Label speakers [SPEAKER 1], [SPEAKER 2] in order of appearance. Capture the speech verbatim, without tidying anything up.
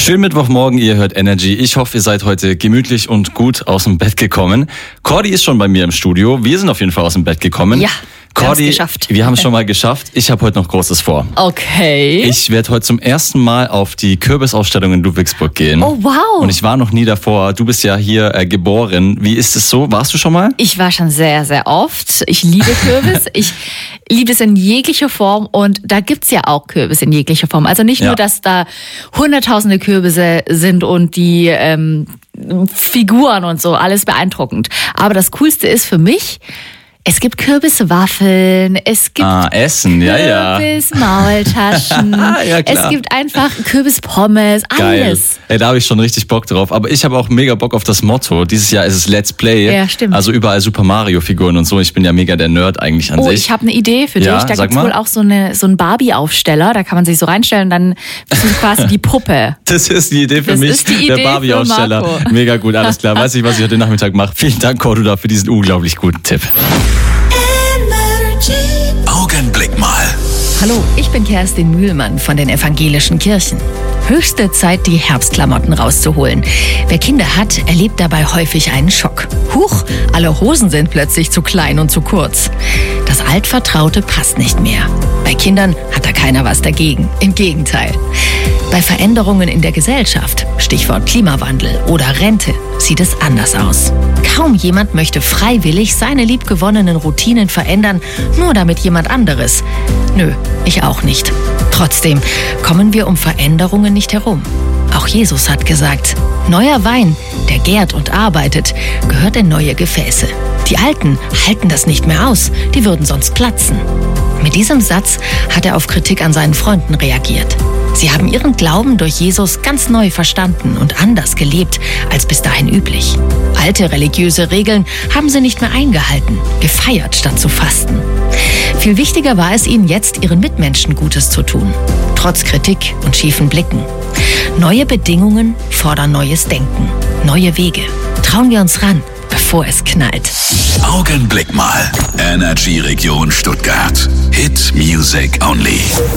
[SPEAKER 1] Schönen Mittwochmorgen, ihr hört Energy. Ich hoffe, ihr seid heute gemütlich und gut aus dem Bett gekommen. Cordy ist schon bei mir im Studio. Wir sind auf jeden Fall aus dem Bett gekommen.
[SPEAKER 2] Ja,
[SPEAKER 1] Cordy,
[SPEAKER 2] wir, geschafft.
[SPEAKER 1] wir haben es schon mal geschafft. Ich habe heute noch Großes vor.
[SPEAKER 2] Okay.
[SPEAKER 1] Ich werde heute zum ersten Mal auf die Kürbisausstellung in Ludwigsburg gehen.
[SPEAKER 2] Oh, wow.
[SPEAKER 1] Und ich war noch nie davor. Du bist ja hier äh, geboren. Wie ist es so? Warst du schon mal?
[SPEAKER 2] Ich war schon sehr, sehr oft. Ich liebe Kürbis. Ich liebe es in jeglicher Form. Und da gibt's ja auch Kürbis in jeglicher Form. Also nicht
[SPEAKER 1] Ja.
[SPEAKER 2] nur, dass da hunderttausende Kürbisse sind und die ähm, Figuren und so, alles beeindruckend. Aber das Coolste ist für mich, es gibt Kürbiswaffeln, es gibt
[SPEAKER 1] Ah, Essen, ja, ja.
[SPEAKER 2] Kürbismaultaschen,
[SPEAKER 1] Ja, klar.
[SPEAKER 2] es gibt einfach Kürbispommes,
[SPEAKER 1] Geil.
[SPEAKER 2] alles.
[SPEAKER 1] Ey, da habe ich schon richtig Bock drauf. Aber ich habe auch mega Bock auf das Motto. Dieses Jahr ist es Let's Play.
[SPEAKER 2] Ja, stimmt.
[SPEAKER 1] Also überall Super Mario-Figuren und so. Ich bin ja mega der Nerd eigentlich an
[SPEAKER 2] Oh,
[SPEAKER 1] sich.
[SPEAKER 2] ich habe eine Idee für dich.
[SPEAKER 1] Ja,
[SPEAKER 2] Da
[SPEAKER 1] sag
[SPEAKER 2] gibt's
[SPEAKER 1] mal.
[SPEAKER 2] wohl auch so, eine, so einen Barbie-Aufsteller. Da kann man sich so reinstellen, dann bist du quasi die Puppe.
[SPEAKER 1] Das ist die Idee für
[SPEAKER 2] Das
[SPEAKER 1] mich,
[SPEAKER 2] ist die
[SPEAKER 1] der
[SPEAKER 2] Idee
[SPEAKER 1] Barbie-Aussteller.
[SPEAKER 2] für Marco.
[SPEAKER 1] Mega gut, alles klar. Weiß ich, was ich heute Nachmittag mache. Vielen Dank, Cordula, für diesen unglaublich guten Tipp.
[SPEAKER 3] Augenblick mal.
[SPEAKER 4] Hallo, ich bin Kerstin Mühlmann von den evangelischen Kirchen. Höchste Zeit, die Herbstklamotten rauszuholen. Wer Kinder hat, erlebt dabei häufig einen Schock. Huch, alle Hosen sind plötzlich zu klein und zu kurz. Das Altvertraute passt nicht mehr. Bei Kindern hat da keiner was dagegen. Im Gegenteil. Bei Veränderungen in der Gesellschaft, Stichwort Klimawandel oder Rente, sieht es anders aus. Kaum jemand möchte freiwillig seine liebgewonnenen Routinen verändern, nur damit jemand anderes. Nö, ich auch nicht. Trotzdem kommen wir um Veränderungen nicht herum. Auch Jesus hat gesagt, neuer Wein, der gärt und arbeitet, gehört in neue Gefäße. Die Alten halten das nicht mehr aus, die würden sonst platzen. Mit diesem Satz hat er auf Kritik an seinen Freunden reagiert. Sie haben ihren Glauben durch Jesus ganz neu verstanden und anders gelebt als bis dahin üblich. Alte religiöse Regeln haben sie nicht mehr eingehalten, gefeiert statt zu fasten. Viel wichtiger war es ihnen jetzt, ihren Mitmenschen Gutes zu tun, trotz Kritik und schiefen Blicken. Neue Bedingungen fordern neues Denken, neue Wege. Trauen wir uns ran, bevor es knallt.
[SPEAKER 3] Augenblick mal. Energy Region Stuttgart. Hit Music Only.